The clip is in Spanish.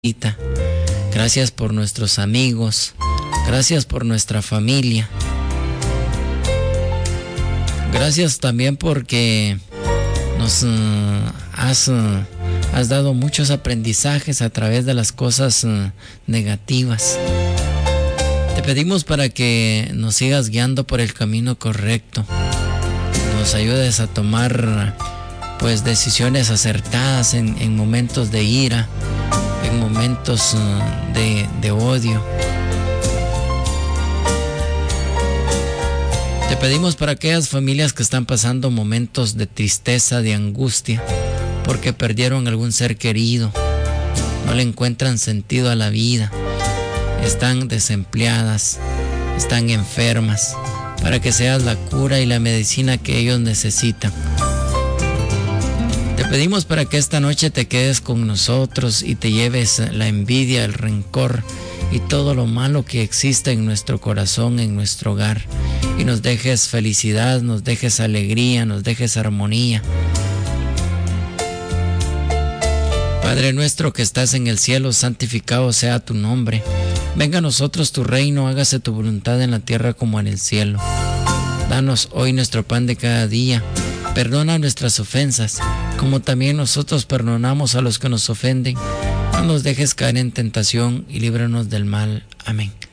Gracias por nuestros amigos. Gracias por nuestra familia. Gracias también porque nos has dado muchos aprendizajes a través de las cosas negativas. Te pedimos para que nos sigas guiando por el camino correcto. Nos ayudes a tomar decisiones acertadas en momentos de ira, en momentos de odio. Te pedimos para aquellas familias que están pasando momentos de tristeza, de angustia, porque perdieron algún ser querido, no le encuentran sentido a la vida, están desempleadas, están enfermas, para que seas la cura y la medicina que ellos necesitan. Te pedimos para que esta noche te quedes con nosotros y te lleves la envidia, el rencor y todo lo malo que existe en nuestro corazón, en nuestro hogar, y nos dejes felicidad, nos dejes alegría, nos dejes armonía. Padre nuestro que estás en el cielo, santificado sea tu nombre. Venga a nosotros tu reino, hágase tu voluntad en la tierra como en el cielo. Danos hoy nuestro pan de cada día. Perdona nuestras ofensas, como también nosotros perdonamos a los que nos ofenden. No nos dejes caer en tentación y líbranos del mal. Amén.